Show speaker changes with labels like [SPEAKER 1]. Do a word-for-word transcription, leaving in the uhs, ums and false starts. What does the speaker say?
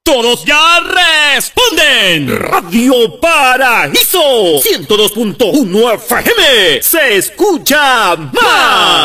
[SPEAKER 1] ¡Todos ya responden! Radio Paraíso ciento dos punto uno F M se escucha más.